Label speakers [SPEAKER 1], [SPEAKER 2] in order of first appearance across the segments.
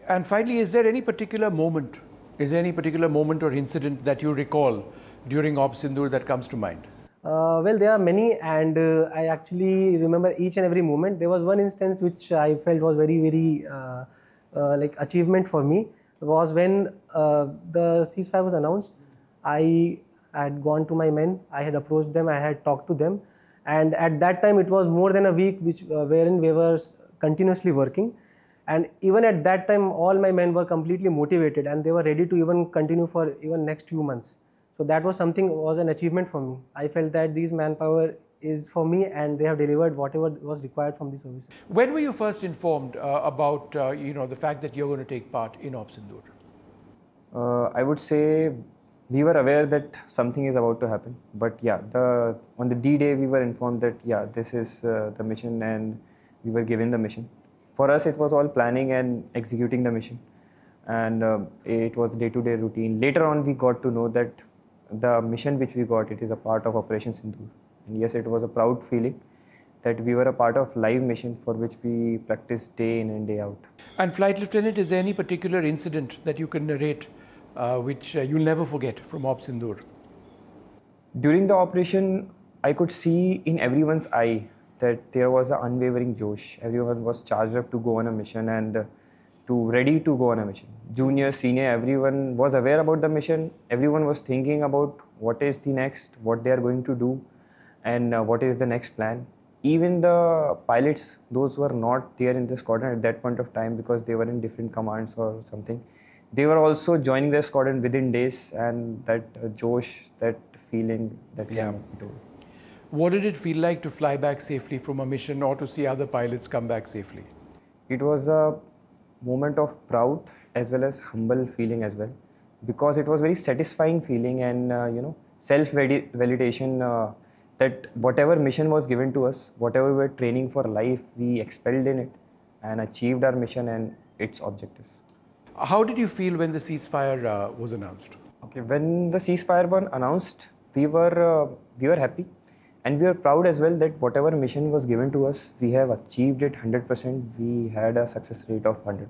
[SPEAKER 1] And finally, is there any particular moment or incident that you recall during Op Sindoor that comes to mind?
[SPEAKER 2] Well, there are many, and I actually remember each and every moment. There was one instance which I felt was very like achievement for me, was when the ceasefire was announced. I had gone to my men, I had approached them, I had talked to them, and at that time it was more than a week wherein we were continuously working. And even at that time, all my men were completely motivated and they were ready to even continue for even next few months. So that was an achievement for me. I felt that these manpower is for me and they have delivered whatever was required from the service.
[SPEAKER 1] When were you first informed about the fact that you're going to take part in Op Sindoor?
[SPEAKER 3] I would say we were aware that something is about to happen. But yeah, on the D-Day we were informed that yeah, this is the mission, and we were given the mission. For us, it was all planning and executing the mission, and it was day-to-day routine. Later on, we got to know that the mission which we got, it is a part of Operation Sindoor. And yes, it was a proud feeling that we were a part of live mission for which we practiced day in and day out.
[SPEAKER 1] And Flight Lieutenant, is there any particular incident that you can narrate which you'll never forget from Op Sindoor?
[SPEAKER 3] During the operation, I could see in everyone's eye that there was an unwavering josh. Everyone was charged up to go on a mission and ready to go on a mission. Junior, senior, everyone was aware about the mission. Everyone was thinking about what is the next, what they are going to do, and what is the next plan. Even the pilots, those who were not there in the squadron at that point of time because they were in different commands or something, they were also joining the squadron within days, and that josh, that feeling that cannot be told.
[SPEAKER 1] What did it feel like to fly back safely from a mission or to see other pilots come back safely?
[SPEAKER 3] It was a moment of proud as well as humble feeling as well, because it was very satisfying feeling and self-validation that whatever mission was given to us, whatever we were training for life, we excelled in it and achieved our mission and its objectives.
[SPEAKER 1] How did you feel when the ceasefire was announced?
[SPEAKER 3] Okay, when the ceasefire was announced, we were happy. And we are proud as well that whatever mission was given to us, we have achieved it 100%. We had a success rate of 100%.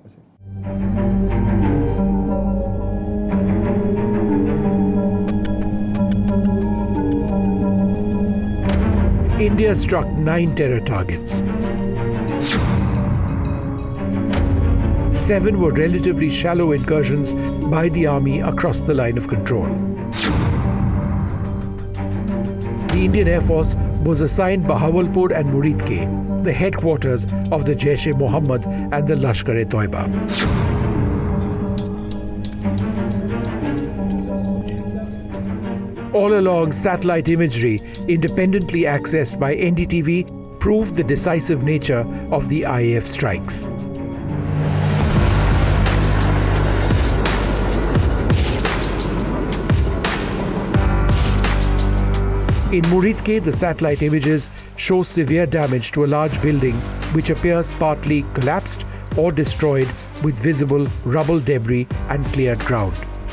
[SPEAKER 1] India struck 9 terror targets. 7 were relatively shallow incursions by the army across the line of control. The Indian Air Force was assigned Bahawalpur and Muridke, the headquarters of the Jaish-e-Mohammed and the Lashkar-e-Toiba. All along, satellite imagery, independently accessed by NDTV, proved the decisive nature of the IAF strikes. In Muridke, the satellite images show severe damage to a large building which appears partly collapsed or destroyed with visible rubble debris and cleared ground.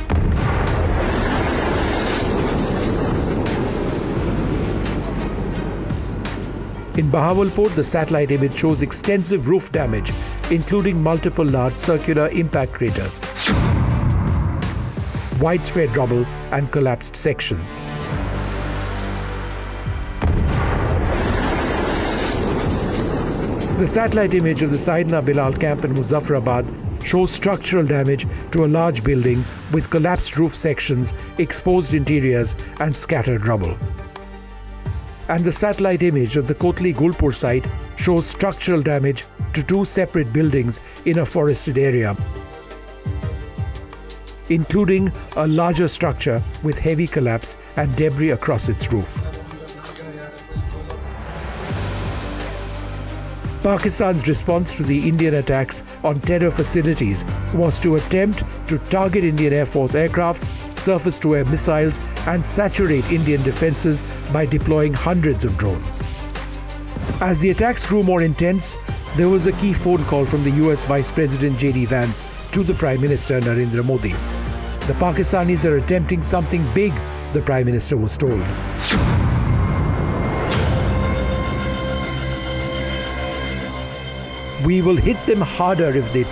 [SPEAKER 1] In Bahawalpur, the satellite image shows extensive roof damage, including multiple large circular impact craters, widespread rubble and collapsed sections. The satellite image of the Saidna Bilal camp in Muzaffarabad shows structural damage to a large building with collapsed roof sections, exposed interiors and scattered rubble. And the satellite image of the Kotli Gulpur site shows structural damage to 2 separate buildings in a forested area, including a larger structure with heavy collapse and debris across its roof. Pakistan's response to the Indian attacks on terror facilities was to attempt to target Indian Air Force aircraft, surface-to-air missiles and saturate Indian defences by deploying hundreds of drones. As the attacks grew more intense, there was a key phone call from the US Vice President J.D. Vance to the Prime Minister Narendra Modi. The Pakistanis are attempting something big, the Prime Minister was told. We will hit them harder if they